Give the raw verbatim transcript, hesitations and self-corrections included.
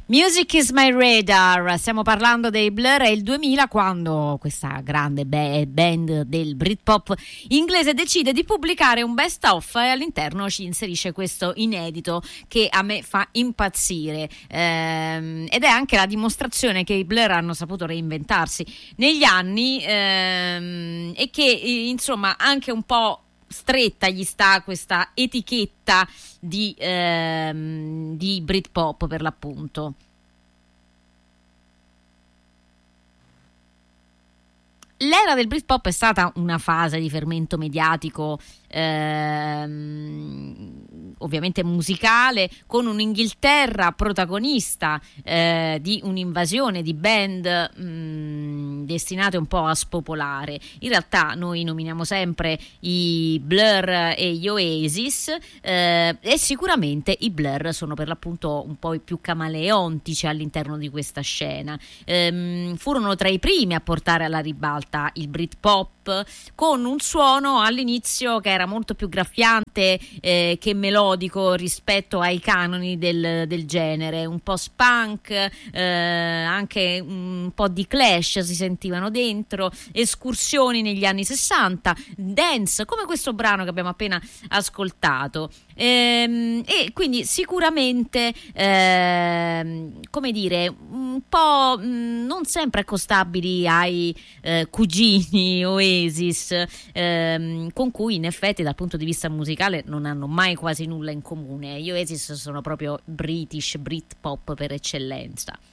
Music is my radar, stiamo parlando dei Blur. È il duemila quando questa grande band del Britpop inglese decide di pubblicare un best of e all'interno ci inserisce questo inedito che a me fa impazzire, ehm, ed è anche la dimostrazione che i Blur hanno saputo reinventarsi negli anni, ehm, e che insomma anche un po' stretta gli sta questa etichetta di, ehm, di Britpop, per l'appunto. L'era del Britpop è stata una fase di fermento mediatico, ehm, ovviamente musicale, con un'Inghilterra protagonista eh, di un'invasione di band mh, destinate un po' a spopolare. In realtà noi nominiamo sempre i Blur e gli Oasis, eh, e sicuramente i Blur sono per l'appunto un po' i più camaleontici all'interno di questa scena. Ehm, furono tra i primi a portare alla ribalta il Britpop, con un suono all'inizio che era molto più graffiante eh, che melodico rispetto ai canoni del, del genere, un po' spunk, eh, anche un po' di Clash si sentivano dentro, escursioni negli anni sessanta, dance come questo brano che abbiamo appena ascoltato, ehm, e quindi sicuramente ehm, come dire un po' mh, non sempre accostabili ai eh, cugini Oasis, ehm, con cui in effetti dal punto di vista musicale non hanno mai quasi nulla in comune. Gli Oasis sono proprio British, Britpop per eccellenza.